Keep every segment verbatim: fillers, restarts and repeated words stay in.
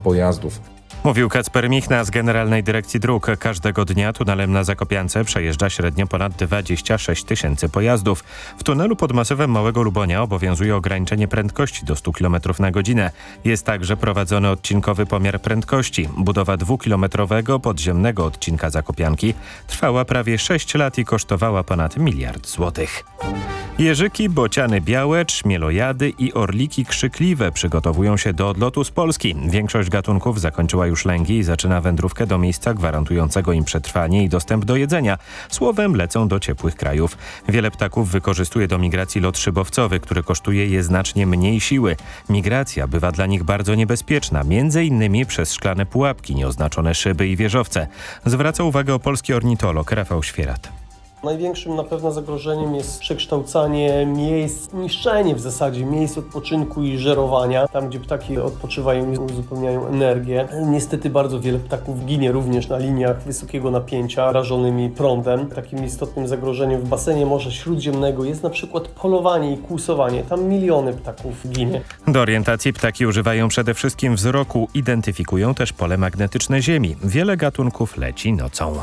pojazdów. Mówił Kacper Michna z Generalnej Dyrekcji Dróg. Każdego dnia tunelem na Zakopiance przejeżdża średnio ponad dwadzieścia sześć tysięcy pojazdów. W tunelu pod masywem Małego Lubonia obowiązuje ograniczenie prędkości do stu kilometrów na godzinę. Jest także prowadzony odcinkowy pomiar prędkości. Budowa dwukilometrowego podziemnego odcinka Zakopianki trwała prawie sześć lat i kosztowała ponad miliard złotych. Jeżyki, bociany białe, trzmielojady i orliki krzykliwe przygotowują się do odlotu z Polski. Większość gatunków zakończyła już lęgi i zaczyna wędrówkę do miejsca gwarantującego im przetrwanie i dostęp do jedzenia. Słowem, lecą do ciepłych krajów. Wiele ptaków wykorzystuje do migracji lot szybowcowy, który kosztuje je znacznie mniej siły. Migracja bywa dla nich bardzo niebezpieczna, między innymi przez szklane pułapki, nieoznaczone szyby i wieżowce. Zwraca uwagę opolski ornitolog Rafał Świerat. Największym na pewno zagrożeniem jest przekształcanie miejsc, niszczenie w zasadzie miejsc odpoczynku i żerowania. Tam, gdzie ptaki odpoczywają i uzupełniają energię. Niestety bardzo wiele ptaków ginie również na liniach wysokiego napięcia, rażonymi prądem. Takim istotnym zagrożeniem w basenie Morza Śródziemnego jest na przykład polowanie i kłusowanie. Tam miliony ptaków ginie. Do orientacji ptaki używają przede wszystkim wzroku. Identyfikują też pole magnetyczne Ziemi. Wiele gatunków leci nocą.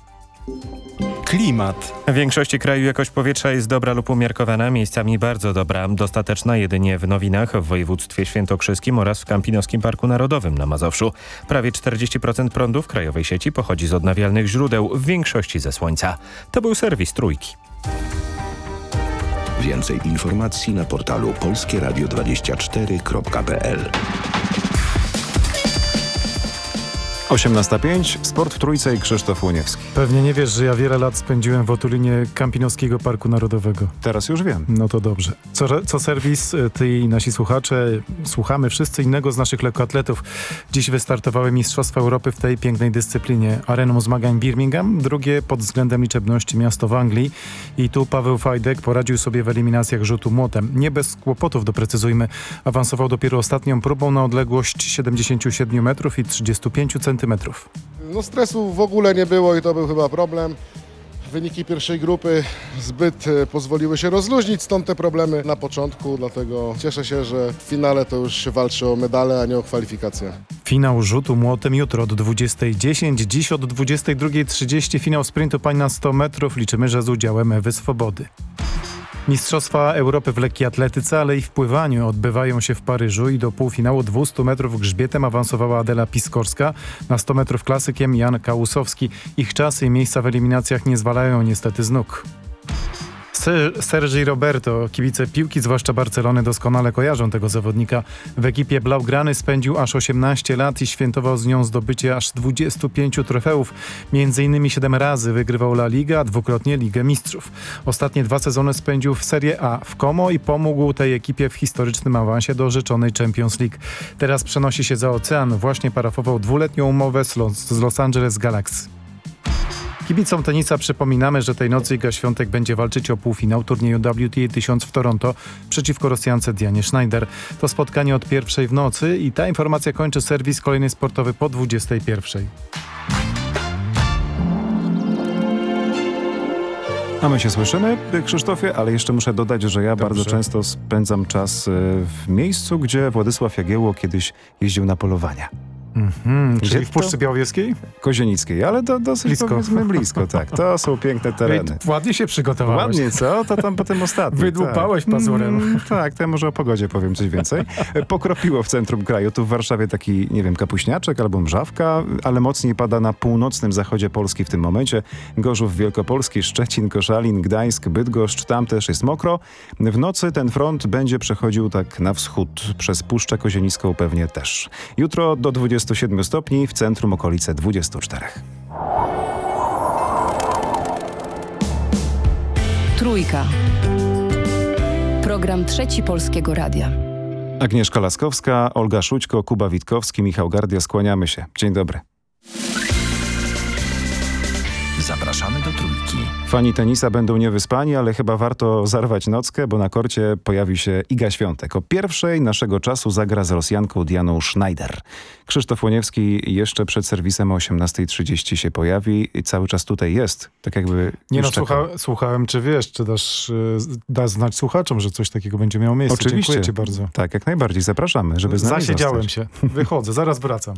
Klimat. W większości kraju jakość powietrza jest dobra lub umiarkowana, miejscami bardzo dobra, dostateczna jedynie w Nowinach, w województwie świętokrzyskim oraz w Kampinoskim Parku Narodowym na Mazowszu. Prawie czterdzieści procent prądu w krajowej sieci pochodzi z odnawialnych źródeł, w większości ze słońca. To był serwis Trójki. Więcej informacji na portalu polskie radio dwadzieścia cztery kropka p l. osiemnasta pięć, Sport w Trójce i Krzysztof Łoniewski. Pewnie nie wiesz, że ja wiele lat spędziłem w otulinie Kampinoskiego Parku Narodowego. Teraz już wiem. No to dobrze. Co, co serwis, ty i nasi słuchacze, słuchamy wszyscy innego z naszych lekkoatletów. Dziś wystartowały Mistrzostwa Europy w tej pięknej dyscyplinie. Areną zmagań Birmingham, drugie pod względem liczebności miasto w Anglii. I tu Paweł Fajdek poradził sobie w eliminacjach rzutu młotem. Nie bez kłopotów, doprecyzujmy. Awansował dopiero ostatnią próbą na odległość siedemdziesiąt siedem metrów i trzydzieści pięć centymetrów. No stresu w ogóle nie było i to był chyba problem. Wyniki pierwszej grupy zbyt pozwoliły się rozluźnić, stąd te problemy na początku, dlatego cieszę się, że w finale to już się walczy o medale, a nie o kwalifikacje. Finał rzutu młotem jutro od dwudziestej dziesięć, dziś od dwudziestej drugiej trzydzieści finał sprintu pań na sto metrów. Liczymy, że z udziałem Ewy Swobody. Mistrzostwa Europy w lekkiej atletyce, ale i w pływaniu odbywają się w Paryżu i do półfinału dwustu metrów grzbietem awansowała Adela Piskorska, na sto metrów klasykiem Jan Kałusowski. Ich czasy i miejsca w eliminacjach nie zwalają niestety z nóg. Sergi Roberto, kibice piłki, zwłaszcza Barcelony, doskonale kojarzą tego zawodnika. W ekipie Blaugrany spędził aż osiemnaście lat i świętował z nią zdobycie aż dwudziestu pięciu trofeów. Między innymi siedem razy wygrywał La Liga, a dwukrotnie Ligę Mistrzów. Ostatnie dwa sezony spędził w Serie A w Como i pomógł tej ekipie w historycznym awansie do rzeczonej Champions League. Teraz przenosi się za ocean. Właśnie parafował dwuletnią umowę z Los, z Los Angeles Galaxy. Kibicom tenisa przypominamy, że tej nocy Iga Świątek będzie walczyć o półfinał turnieju W T A tysiąc w Toronto przeciwko Rosjance Dianie Schneider. To spotkanie od pierwszej w nocy i ta informacja kończy serwis kolejny sportowy po dwudziestej pierwszej. A my się słyszymy, Krzysztofie, ale jeszcze muszę dodać, że ja Dobrze. bardzo często spędzam czas w miejscu, gdzie Władysław Jagiełło kiedyś jeździł na polowania. Mm-hmm, czyli w Puszczy Białowieskiej? Kozienickiej, ale to dosyć blisko. powiedzmy blisko, tak. To są piękne tereny. I ładnie się przygotowałeś. Ładnie, co? To tam potem ostatni. Wydłupałeś tak. pazurem. Mm, tak, to ja może o pogodzie powiem coś więcej. Pokropiło w centrum kraju. Tu w Warszawie taki, nie wiem, kapuśniaczek albo mrzawka, ale mocniej pada na północnym zachodzie Polski w tym momencie. Gorzów Wielkopolski, Szczecin, Koszalin, Gdańsk, Bydgoszcz, tam też jest mokro. W nocy ten front będzie przechodził tak na wschód. Przez Puszczę Kozienicką pewnie też. Jutro do dwudziestu siedmiu stopni, w centrum okolice dwudziestu czterech. Trójka. Program Trzeci Polskiego Radia. Agnieszka Laskowska, Olga Szućko, Kuba Witkowski, Michał Gardia. Skłaniamy się. Dzień dobry. Zapraszamy do Trójki. Fani tenisa będą niewyspani, ale chyba warto zarwać nockę, bo na korcie pojawi się Iga Świątek. O pierwszej naszego czasu zagra z Rosjanką Dianą Schneider. Krzysztof Łoniewski jeszcze przed serwisem o osiemnastej trzydzieści się pojawi i cały czas tutaj jest. Tak jakby Nie no, słucha, słuchałem, czy wiesz, czy dasz, dasz znać słuchaczom, że coś takiego będzie miało miejsce. Oczywiście. Dziękuję ci bardzo. Tak, jak najbardziej. Zapraszamy, żeby z nami Zasiedziałem zostać. się. Wychodzę, zaraz wracam.